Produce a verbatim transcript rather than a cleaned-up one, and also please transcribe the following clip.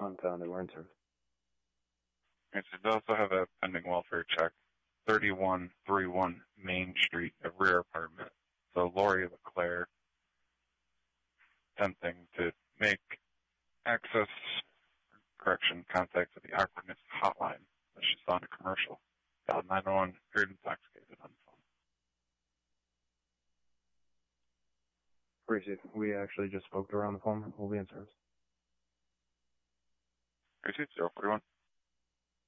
Unfounded, we're in service. It does also have a pending welfare check. thirty-one thirty-one Main Street, a rear apartment. So Lori LeClaire attempting to make access, correction, contact to the occupant's hotline. She's on a commercial. Dial nine one one, appeared intoxicated on the phone. Appreciate it. We actually just spoke to her on the phone. We'll be in service. Receipt zero forty-one.